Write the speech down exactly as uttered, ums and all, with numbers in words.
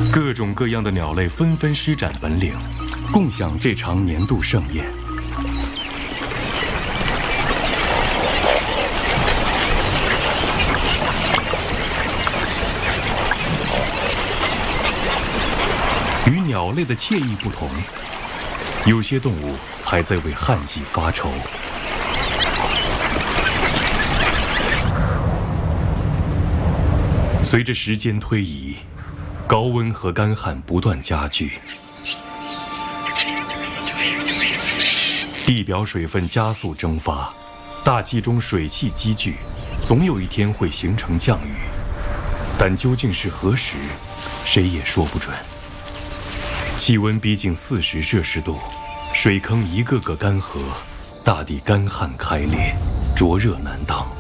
各种各样的鸟类纷纷施展本领，共享这场年度盛宴。与鸟类的惬意不同，有些动物还在为旱季发愁。随着时间推移，高温和干旱不断加剧，地表水分加速蒸发，大气中水汽积聚，总有一天会形成降雨，但究竟是何时，谁也说不准。气温逼近四十摄氏度，水坑一个个干涸，大地干旱开裂，灼热难当。